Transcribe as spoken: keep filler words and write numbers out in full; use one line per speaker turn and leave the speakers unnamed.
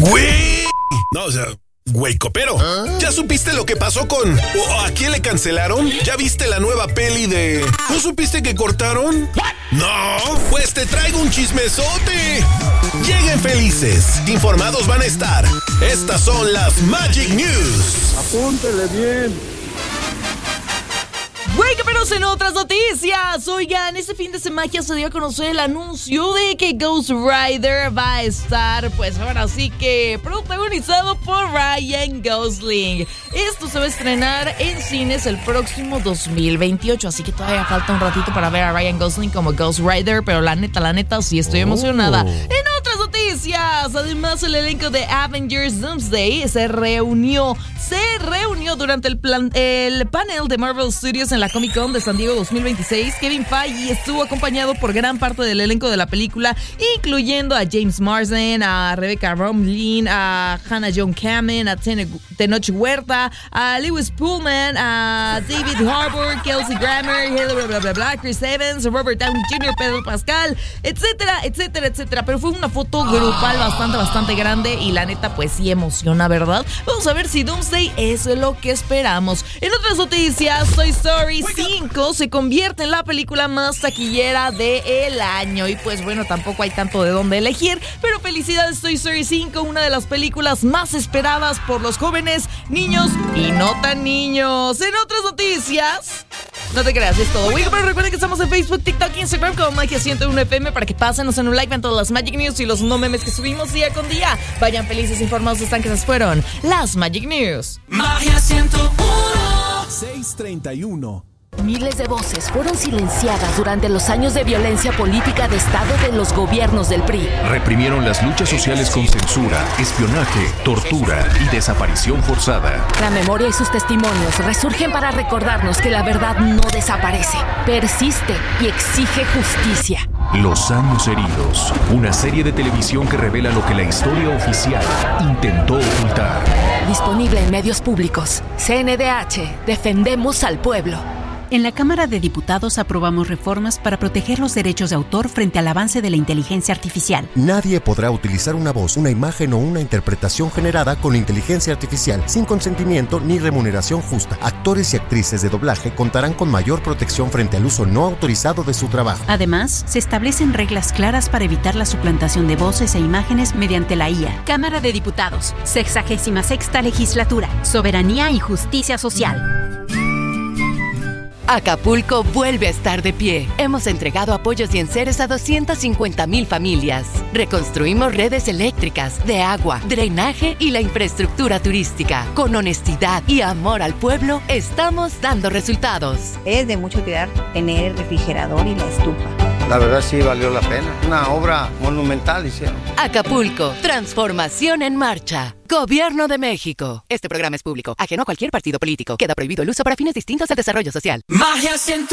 ¡Güey! No, o sea, güey copero. ¿Ah? ¿Ya supiste lo que pasó con... o a quién le cancelaron? ¿Ya viste la nueva peli de... ¿No supiste que cortaron? No, pues te traigo un chismesote. Lleguen felices, informados van a estar. Estas son las Magic News.
Apúntele bien.
Güey, que pero en otras noticias. Oigan, este fin de semana se dio a conocer el anuncio de que Ghost Rider va a estar, pues ahora sí que protagonizado por Ryan Gosling. Esto se va a estrenar en cines el próximo dos mil veintiocho, así que todavía falta un ratito para ver a Ryan Gosling como Ghost Rider, pero la neta, la neta, sí estoy emocionada.
Oh.
En otras noticias, además el elenco de Avengers Doomsday se reunió, se reunió durante el, plan, el panel de Marvel Studios en la Comic Con de San Diego dos mil veintiséis. Kevin Feige estuvo acompañado por gran parte del elenco de la película, incluyendo a James Marsden, a Rebecca Romijn, a Hannah John Kamen, a Ten- Tenoch Huerta, a Lewis Pullman, a David Harbour, Kelsey Grammer, bla, bla, bla, bla, Chris Evans, Robert Downey junior, Pedro Pascal, etcétera, etcétera, etcétera. Pero fue una foto grupal bastante, bastante grande y la neta, pues sí emociona, ¿verdad? Vamos a ver si Doomsday es lo que esperamos. En otras noticias, Toy Story cinco se convierte en la película más taquillera del año. Y pues bueno, tampoco hay tanto de dónde elegir, pero felicidades Toy Story cinco, una de las películas más esperadas por los jóvenes, niños y no tan niños. En otras noticias, no te creas, es todo. Oiga, pero recuerden que estamos en Facebook, TikTok, Instagram como Magia ciento uno F M para que pasen, nos den un like, vean todas las Magic News y los no memes que subimos día con día. Vayan felices, informados, están que esas fueron las Magic News.
Magia ciento uno.
seis treinta y uno.
Miles de voces fueron silenciadas durante los años de violencia política de Estado de los gobiernos del P R I.
Reprimieron las luchas sociales con censura, espionaje, tortura y desaparición forzada.
La memoria y sus testimonios resurgen para recordarnos que la verdad no desaparece, persiste y exige justicia.
Los años heridos, una serie de televisión que revela lo que la historia oficial intentó ocultar.
Disponible en medios públicos. C N D H, defendemos al pueblo.
En la Cámara de Diputados aprobamos reformas para proteger los derechos de autor frente al avance de la inteligencia artificial.
Nadie podrá utilizar una voz, una imagen o una interpretación generada con inteligencia artificial sin consentimiento ni remuneración justa. Actores y actrices de doblaje contarán con mayor protección frente al uso no autorizado de su trabajo.
Además, se establecen reglas claras para evitar la suplantación de voces e imágenes mediante la I A. Cámara de Diputados, sexagésima sexta legislatura, soberanía y justicia social.
Acapulco vuelve a estar de pie. Hemos entregado apoyos y enseres a doscientas cincuenta mil familias. Reconstruimos redes eléctricas, de agua, drenaje y la infraestructura turística. Con honestidad y amor al pueblo, estamos dando resultados.
Es de mucho cuidar tener el refrigerador y la estufa.
La verdad sí valió la pena. Una obra monumental hicieron.
Acapulco, transformación en marcha. Gobierno de México. Este programa es público, ajeno a cualquier partido político. Queda prohibido el uso para fines distintos al desarrollo social.
Magia ciento